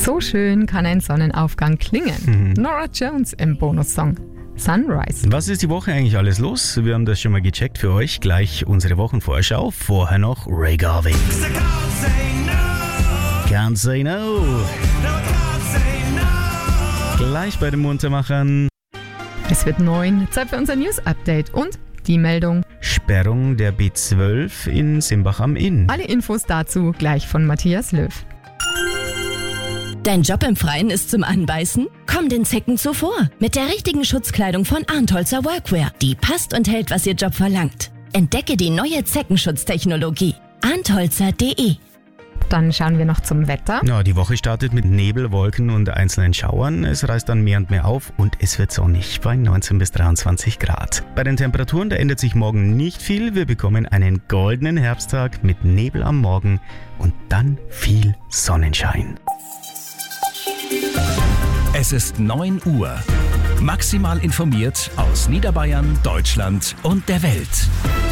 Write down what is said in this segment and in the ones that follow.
So schön kann ein Sonnenaufgang klingen. Norah Jones im Bonussong Sunrise. Was ist die Woche eigentlich alles los? Wir haben das schon mal gecheckt für euch. Gleich unsere Wochenvorschau. Vorher noch Ray Garvey. Can't say no. Gleich bei den Muntermachern. Es wird 9, Zeit für unser News-Update und die Meldung. Sperrung der B12 in Simbach am Inn. Alle Infos dazu gleich von Matthias Löw. Dein Job im Freien ist zum Anbeißen? Komm den Zecken zuvor mit der richtigen Schutzkleidung von Arntholzer Workwear. Die passt und hält, was Ihr Job verlangt. Entdecke die neue Zeckenschutztechnologie. Arntholzer.de. Dann schauen wir noch zum Wetter. Ja, die Woche startet mit Nebel, Wolken und einzelnen Schauern. Es reißt dann mehr und mehr auf und es wird sonnig bei 19 bis 23 Grad. Bei den Temperaturen, da ändert sich morgen nicht viel. Wir bekommen einen goldenen Herbsttag mit Nebel am Morgen und dann viel Sonnenschein. Es ist 9 Uhr. Maximal informiert aus Niederbayern, Deutschland und der Welt.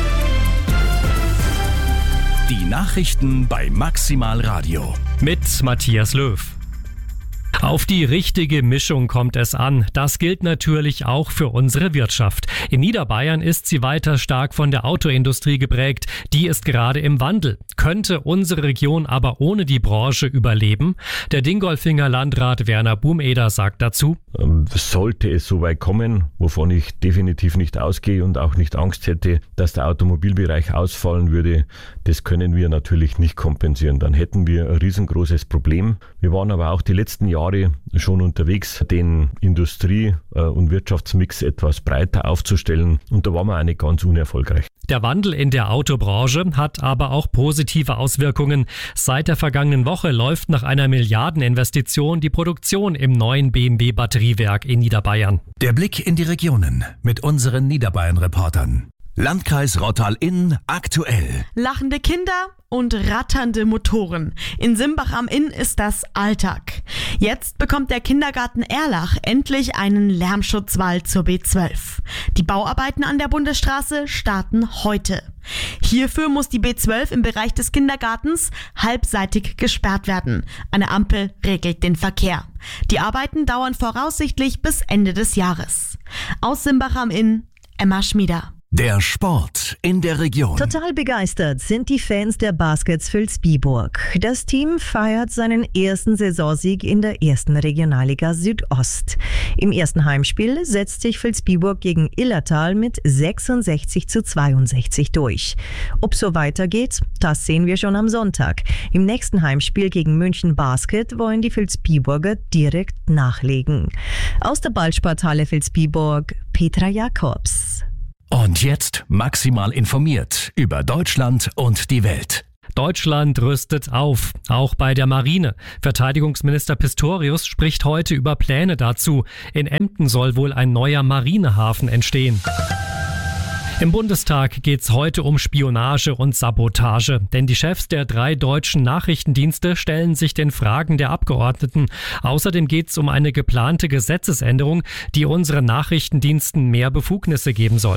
Die Nachrichten bei Maximal Radio. Mit Matthias Löw. Auf die richtige Mischung kommt es an. Das gilt natürlich auch für unsere Wirtschaft. In Niederbayern ist sie weiter stark von der Autoindustrie geprägt. Die ist gerade im Wandel. Könnte unsere Region aber ohne die Branche überleben? Der Dingolfinger Landrat Werner Bumeder sagt dazu: Sollte es so weit kommen, wovon ich definitiv nicht ausgehe und auch nicht Angst hätte, dass der Automobilbereich ausfallen würde, das können wir natürlich nicht kompensieren. Dann hätten wir ein riesengroßes Problem. Wir waren aber auch die letzten Jahre schon unterwegs, den Industrie- und Wirtschaftsmix etwas breiter aufzustellen, und da waren wir auch nicht ganz unerfolgreich. Der Wandel in der Autobranche hat aber auch positive Auswirkungen. Seit der vergangenen Woche läuft nach einer Milliardeninvestition die Produktion im neuen BMW-Batteriewerk in Niederbayern. Der Blick in die Regionen mit unseren Niederbayern-Reportern. Landkreis Rottal-Inn aktuell. Lachende Kinder und ratternde Motoren. In Simbach am Inn ist das Alltag. Jetzt bekommt der Kindergarten Erlach endlich einen Lärmschutzwall zur B12. Die Bauarbeiten an der Bundesstraße starten heute. Hierfür muss die B12 im Bereich des Kindergartens halbseitig gesperrt werden. Eine Ampel regelt den Verkehr. Die Arbeiten dauern voraussichtlich bis Ende des Jahres. Aus Simbach am Inn, Emma Schmieder. Der Sport in der Region. Total begeistert sind die Fans der Baskets Vilsbiburg. Das Team feiert seinen ersten Saisonsieg in der ersten Regionalliga Südost. Im ersten Heimspiel setzt sich Vilsbiburg gegen Illertal mit 66:62 durch. Ob so weitergeht, das sehen wir schon am Sonntag. Im nächsten Heimspiel gegen München Basket wollen die Vilsbiburger direkt nachlegen. Aus der Ballsporthalle Vilsbiburg, Petra Jakobs. Und jetzt maximal informiert über Deutschland und die Welt. Deutschland rüstet auf, auch bei der Marine. Verteidigungsminister Pistorius spricht heute über Pläne dazu. In Emden soll wohl ein neuer Marinehafen entstehen. Im Bundestag geht's heute um Spionage und Sabotage, denn die Chefs der 3 deutschen Nachrichtendienste stellen sich den Fragen der Abgeordneten. Außerdem geht's um eine geplante Gesetzesänderung, die unseren Nachrichtendiensten mehr Befugnisse geben soll.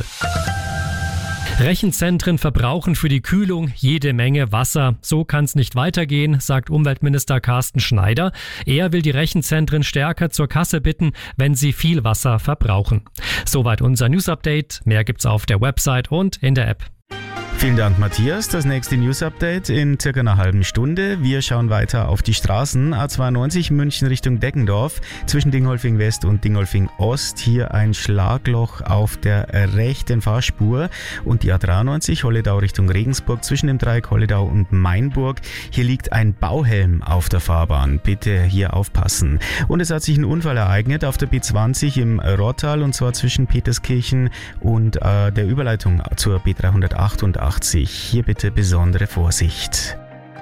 Rechenzentren verbrauchen für die Kühlung jede Menge Wasser. So kann's nicht weitergehen, sagt Umweltminister Carsten Schneider. Er will die Rechenzentren stärker zur Kasse bitten, wenn sie viel Wasser verbrauchen. Soweit unser News-Update. Mehr gibt's auf der Website und in der App. Vielen Dank, Matthias. Das nächste News-Update in circa einer halben Stunde. Wir schauen weiter auf die Straßen. A92 München Richtung Deggendorf. Zwischen Dingolfing West und Dingolfing Ost. Hier ein Schlagloch auf der rechten Fahrspur. Und die A93 Holledau Richtung Regensburg. Zwischen dem Dreieck Holledau und Mainburg. Hier liegt ein Bauhelm auf der Fahrbahn. Bitte hier aufpassen. Und es hat sich ein Unfall ereignet auf der B20 im Rottal. Und zwar zwischen Peterskirchen und der Überleitung zur B388. Hier bitte besondere Vorsicht.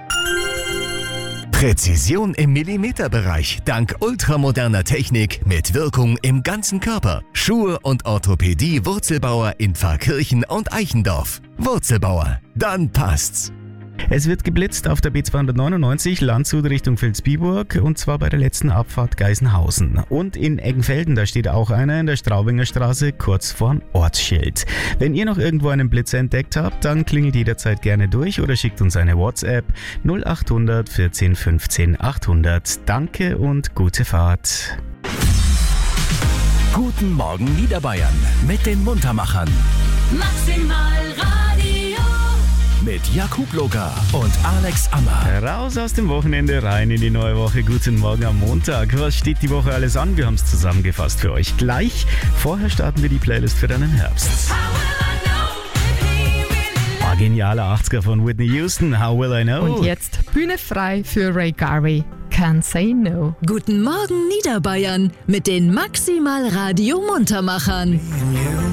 Präzision im Millimeterbereich dank ultramoderner Technik mit Wirkung im ganzen Körper. Schuhe und Orthopädie Wurzelbauer in Pfarrkirchen und Eichendorf. Wurzelbauer, dann passt's. Es wird geblitzt auf der B299 Landshut Richtung Vilsbiburg und zwar bei der letzten Abfahrt Geisenhausen. Und in Eggenfelden, da steht auch einer in der Straubinger Straße kurz vorm Ortsschild. Wenn ihr noch irgendwo einen Blitz entdeckt habt, dann klingelt jederzeit gerne durch oder schickt uns eine WhatsApp 0800 14 15 800. Danke und gute Fahrt. Guten Morgen Niederbayern mit den Muntermachern. Maximal Radio. Mit Jakub Loga und Alex Ammer. Raus aus dem Wochenende, rein in die neue Woche. Guten Morgen am Montag. Was steht die Woche alles an? Wir haben es zusammengefasst für euch gleich. Vorher starten wir die Playlist für deinen Herbst. Genialer 80er von Whitney Houston, How Will I Know? Und jetzt Bühne frei für Ray Garvey, Can't Say No. Guten Morgen Niederbayern mit den Maximal Radio Muntermachern.